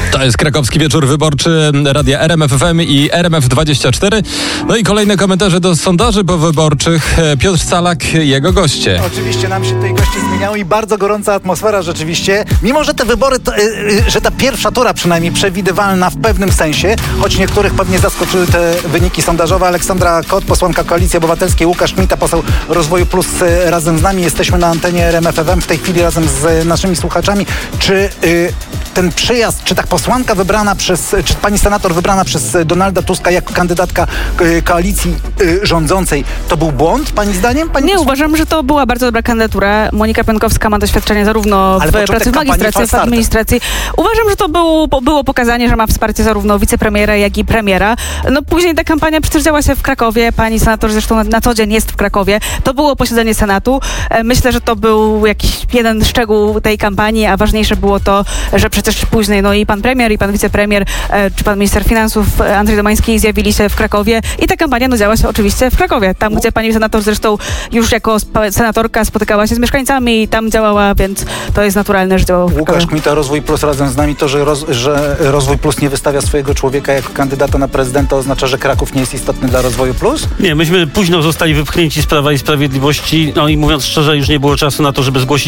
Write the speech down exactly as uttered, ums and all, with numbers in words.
To jest Krakowski Wieczór Wyborczy Radia R M F F M i R M F dwadzieścia cztery. No i kolejne komentarze do sondaży powyborczych. Piotr Salak, jego goście. Oczywiście nam się tutaj goście zmieniały i bardzo gorąca atmosfera rzeczywiście. Mimo, że te wybory, to, yy, że ta pierwsza tura przynajmniej przewidywalna w pewnym sensie, choć niektórych pewnie zaskoczyły te wyniki sondażowe. Aleksandra Kot, posłanka Koalicji Obywatelskiej, Łukasz Kmita, poseł Rozwoju Plus yy, razem z nami. Jesteśmy na antenie R M F F M w tej chwili razem z naszymi słuchaczami. Czy yy, ten przyjazd, czy ta posłanka wybrana przez, czy pani senator wybrana przez Donalda Tuska jako kandydatka y, koalicji y, rządzącej, to był błąd, pani zdaniem? Pani nie, posłanka? Uważam, że to była bardzo dobra kandydatura. Monika Pionkowska ma doświadczenie zarówno Ale w pracy w magistracji, jak i w administracji. Uważam, że to było, było pokazanie, że ma wsparcie zarówno wicepremiera, jak i premiera. No później ta kampania przecież działa się w Krakowie. Pani senator zresztą na, na co dzień jest w Krakowie. To było posiedzenie Senatu. E, myślę, że to był jakiś jeden szczegół tej kampanii, a ważniejsze było to, że przecież później no i pan premier, i pan wicepremier, e, czy pan minister finansów e, Andrzej Domański zjawili się w Krakowie i ta kampania no działa się oczywiście w Krakowie. Tam, gdzie pani senator zresztą już jako sp- senatorka spotykała się z mieszkańcami i tam działała, więc to jest naturalne, że działała w Krakowie. Łukasz Kmita, Rozwój Plus razem z nami. To, że, roz, że Rozwój Plus nie wystawia swojego człowieka jako kandydata na prezydenta, oznacza, że Kraków nie jest istotny dla Rozwoju Plus? Nie, myśmy późno zostali wypchnięci z Prawa i Sprawiedliwości, no i mówiąc szczerze, już nie było czasu na to, żeby zgłosić